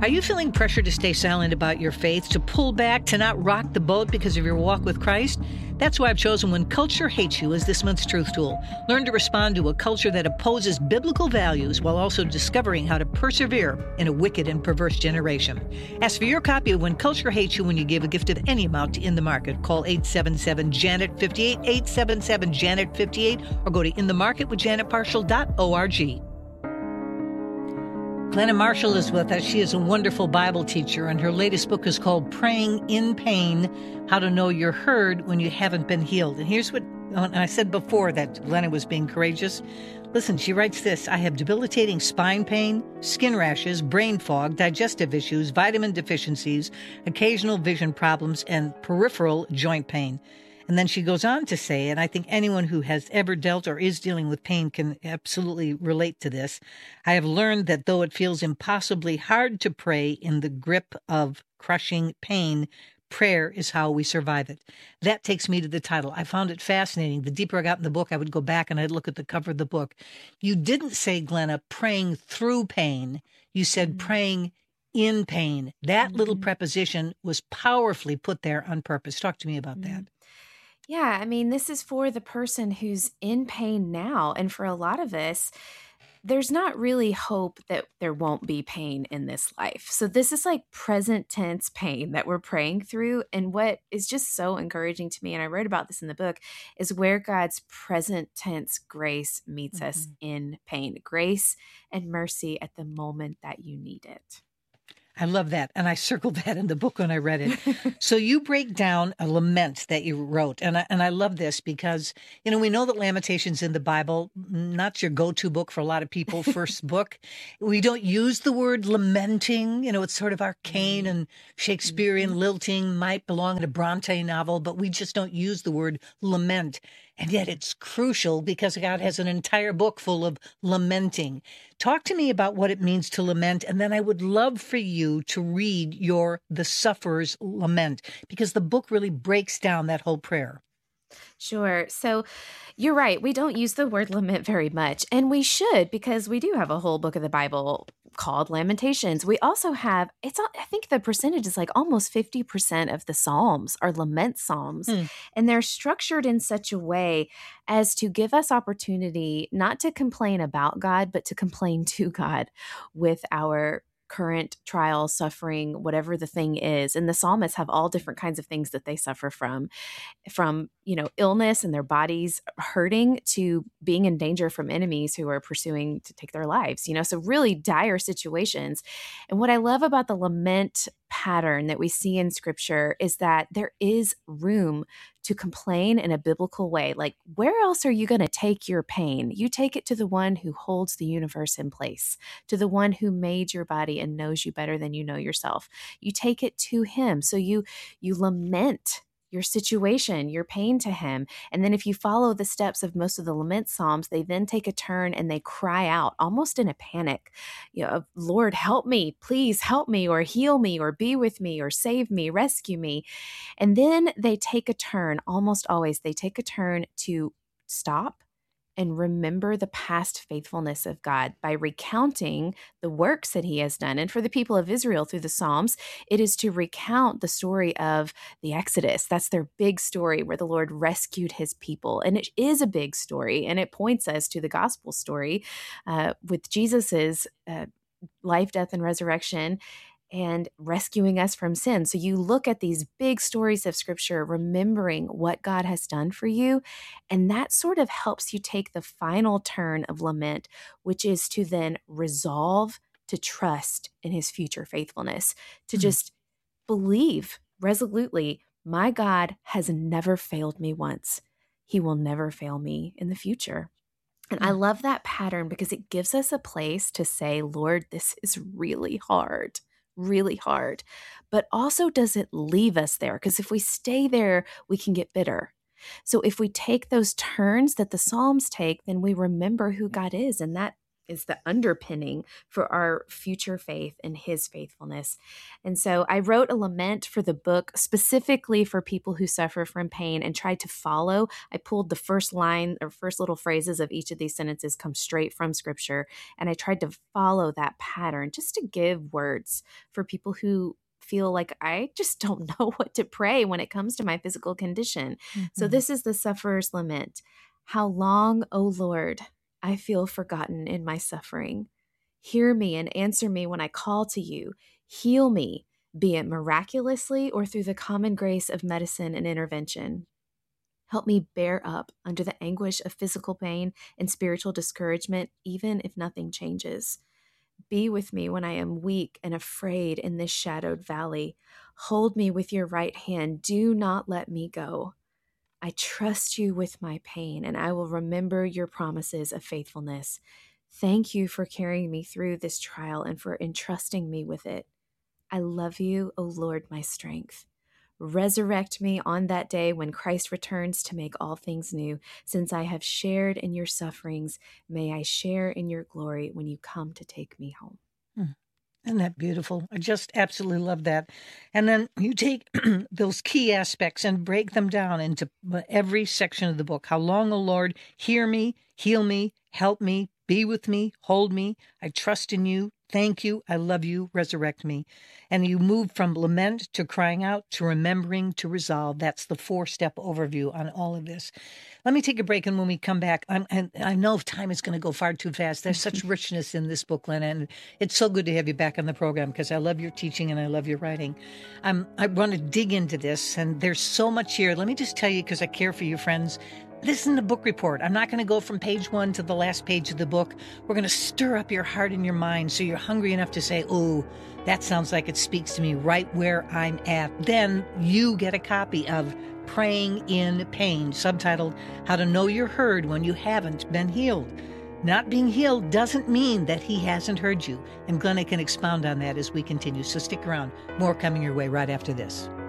Are you feeling pressure to stay silent about your faith, to pull back, to not rock the boat because of your walk with Christ? That's why I've chosen When Culture Hates You as this month's truth tool. Learn to respond to a culture that opposes biblical values while also discovering how to persevere in a wicked and perverse generation. Ask for your copy of When Culture Hates You when you give a gift of any amount to In the Market. Call 877-JANET-58, 877-JANET-58, or go to inthemarketwithjanetparshall.org. Glenna Marshall is with us. She is a wonderful Bible teacher, and her latest book is called Praying in Pain, How to Know You're Heard When You Haven't Been Healed. And here's what I said before that Glenna was being courageous. Listen, she writes this: I have debilitating spine pain, skin rashes, brain fog, digestive issues, vitamin deficiencies, occasional vision problems, and peripheral joint pain. And then she goes on to say, and I think anyone who has ever dealt or is dealing with pain can absolutely relate to this, I have learned that though it feels impossibly hard to pray in the grip of crushing pain, prayer is how we survive it. That takes me to the title. I found it fascinating. The deeper I got in the book, I would go back and I'd look at the cover of the book. You didn't say, Glenna, praying through pain. You said praying in pain. That little preposition was powerfully put there on purpose. Talk to me about that. Yeah, I mean, this is for the person who's in pain now. And for a lot of us, there's not really hope that there won't be pain in this life. So this is like present tense pain that we're praying through. And what is just so encouraging to me, and I wrote about this in the book, is where God's present tense grace meets us in pain. Grace and mercy at the moment that you need it. I love that. And I circled that in the book when I read it. So you break down a lament that you wrote. And I love this because, we know that Lamentations in the Bible, not your go-to book for a lot of people, first book. We don't use the word lamenting. It's sort of arcane and Shakespearean. Lilting might belong in a Bronte novel, but we just don't use the word lament. And yet it's crucial because God has an entire book full of lamenting. Talk to me about what it means to lament, and then I would love for you to read The Sufferer's Lament, because the book really breaks down that whole prayer. Sure. So you're right. We don't use the word lament very much, and we should, because we do have a whole book of the Bible called Lamentations. We also have, I think the percentage is like almost 50% of the Psalms are lament Psalms, and they're structured in such a way as to give us opportunity not to complain about God, but to complain to God with our current trial, suffering, whatever the thing is. And the psalmists have all different kinds of things that they suffer from illness and their bodies hurting to being in danger from enemies who are pursuing to take their lives, so really dire situations. And what I love about the lament pattern that we see in scripture is that there is room to complain in a biblical way. Like, where else are you going to take your pain? You take it to the one who holds the universe in place, to the one who made your body and knows you better than you know yourself. You take it to him. So you lament your situation, your pain to him. And then if you follow the steps of most of the lament psalms, they then take a turn and they cry out almost in a panic, Lord, help me, please help me, or heal me, or be with me, or save me, rescue me. And then they take a turn, almost always, they take a turn to stop and remember the past faithfulness of God by recounting the works that he has done. And for the people of Israel through the Psalms, it is to recount the story of the Exodus. That's their big story where the Lord rescued his people. And it is a big story, and it points us to the gospel story with Jesus's life, death, and resurrection, and rescuing us from sin. So you look at these big stories of scripture, remembering what God has done for you, and that sort of helps you take the final turn of lament, which is to then resolve to trust in his future faithfulness, to just believe resolutely, my God has never failed me once. He will never fail me in the future. And I love that pattern because it gives us a place to say, Lord, this is really hard. But also, does it leave us there? Because if we stay there, we can get bitter. So if we take those turns that the Psalms take, then we remember who God is, and that is the underpinning for our future faith and his faithfulness. And so I wrote a lament for the book specifically for people who suffer from pain and tried to follow. I pulled the first line or first little phrases of each of these sentences come straight from scripture. And I tried to follow that pattern just to give words for people who feel like I just don't know what to pray when it comes to my physical condition. Mm-hmm. So this is the sufferer's lament. How long, O Lord, I feel forgotten in my suffering. Hear me and answer me when I call to you. Heal me, be it miraculously or through the common grace of medicine and intervention. Help me bear up under the anguish of physical pain and spiritual discouragement, even if nothing changes. Be with me when I am weak and afraid in this shadowed valley. Hold me with your right hand. Do not let me go. I trust you with my pain, and I will remember your promises of faithfulness. Thank you for carrying me through this trial and for entrusting me with it. I love you, O Lord, my strength. Resurrect me on that day when Christ returns to make all things new. Since I have shared in your sufferings, may I share in your glory when you come to take me home. Isn't that beautiful? I just absolutely love that. And then you take those key aspects and break them down into every section of the book. How long, O Lord, hear me, heal me, help me, be with me, hold me. I trust in you. Thank you. I love you. Resurrect me. And you move from lament to crying out to remembering to resolve. That's the 4-step overview on all of this. Let me take a break, and when we come back, I know time is going to go far too fast. There's such richness in this book, Lena, and it's so good to have you back on the program because I love your teaching and I love your writing. I want to dig into this, and there's so much here. Let me just tell you, because I care for you, friends, this isn't a book report. I'm not going to go from page 1 to the last page of the book. We're going to stir up your heart and your mind so you're hungry enough to say, oh, that sounds like it speaks to me right where I'm at. Then you get a copy of Praying in Pain, subtitled How to Know You're Heard When You Haven't Been Healed. Not being healed doesn't mean that he hasn't heard you. And Glenna can expound on that as we continue. So stick around. More coming your way right after this.